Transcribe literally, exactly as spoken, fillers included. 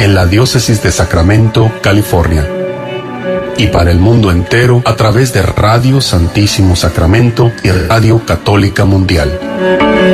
en la Diócesis de Sacramento, California. Y para el mundo entero a través de Radio Santísimo Sacramento y Radio Católica Mundial.